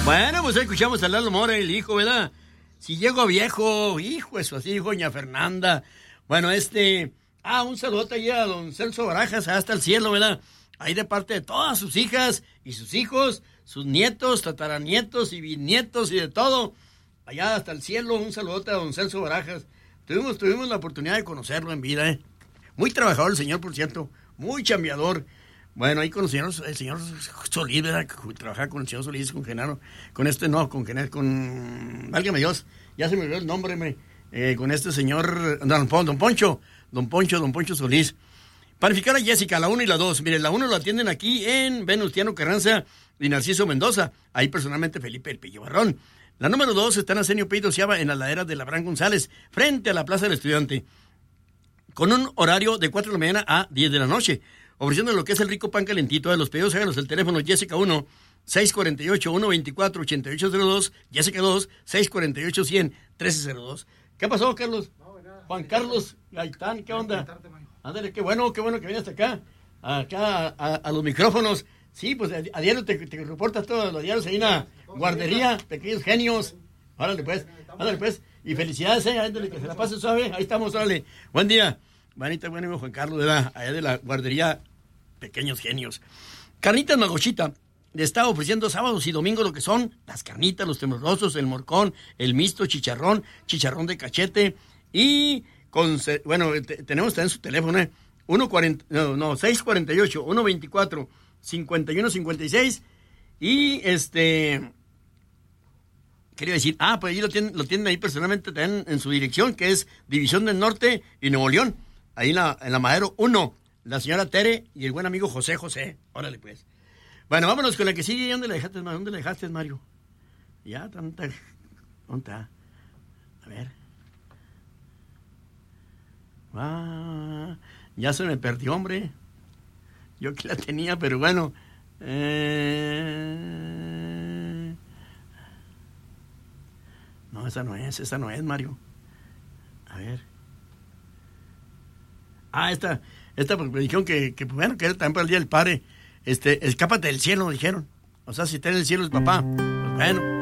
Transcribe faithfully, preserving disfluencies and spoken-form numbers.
Bueno, pues escuchamos a Lalo Mora, el hijo, ¿verdad? Si llego viejo, hijo, eso así, dijo doña Fernanda. Bueno, este... Ah, un saludo allí a don Celso Barajas, hasta el cielo, ¿verdad? Ahí de parte de todas sus hijas y sus hijos, sus nietos, tataranietos y bisnietos y de todo. Allá hasta el cielo, un saludote a don Celso Barajas. Tuvimos, tuvimos la oportunidad de conocerlo en vida, ¿eh? Muy trabajador el señor, por cierto, muy chambeador. Bueno, ahí con el señor, el señor Solís, ¿verdad? Trabajaba con el señor Solís, con Genaro, con este no, con Genaro, con... Válgame Dios, ya se me olvidó el nombre, me, eh, con este señor, don, don Poncho, don Poncho, don Poncho Solís. Panificar a Jessica, la uno y la dos. Miren, la uno lo atienden aquí en Venustiano Carranza y Narciso Mendoza. Ahí personalmente Felipe El Pillo Barrón. La número dos está en Arsenio Pito Ciaba, en las laderas de Labrán González, frente a la Plaza del Estudiante, con un horario de cuatro de la mañana a diez de la noche, ofreciendo lo que es el rico pan calentito. De los pedidos, háganos el teléfono Jessica uno, seis cuatro ocho, uno dos cuatro, ocho ocho cero dos, Jessica dos, seis cuatro ocho, cien, trece cero dos. ¿Qué pasó, Carlos? Juan Carlos Gaitán, ¿qué onda? Ándale, qué bueno, qué bueno que vienes acá, acá a, a los micrófonos. Sí, pues a, a diario te, te reportas todos los diarios ahí en la guardería, pequeños genios. Órale pues, órale pues, y felicidades, eh, ándale, que se la pase suave, ahí estamos, órale. Buen día, manita, buen amigo Juan Carlos, ¿verdad? Allá de la guardería Pequeños Genios. Carnitas Magochita le está ofreciendo sábados y domingos lo que son las carnitas, los temorosos, el morcón, el mixto, chicharrón, chicharrón de cachete y... Con, bueno, te, tenemos también su teléfono, ¿eh? uno cuarenta, no, no, seis cuatro ocho, uno veinticuatro, cincuenta y uno cincuenta y seis. Y este, quería decir, ah, pues ahí lo tienen, lo tienen ahí personalmente también en su dirección, que es División del Norte y Nuevo León. Ahí en la, en la Madero uno, la señora Tere y el buen amigo José José. Órale, pues. Bueno, vámonos con la que sigue. ¿Dónde la dejaste, Mario? ¿Dónde la dejaste, Mario? Ya, tanta. ¿Dónde está? A ver. Ah, ya se me perdió, hombre. Yo que la tenía, pero bueno. Eh... No, esa no es, esa no es, Mario. A ver. Ah, esta, esta pues me dijeron que, que bueno, que era también para el Día del Padre. Este, escápate del cielo, dijeron. O sea, si está en el cielo el papá, pues bueno.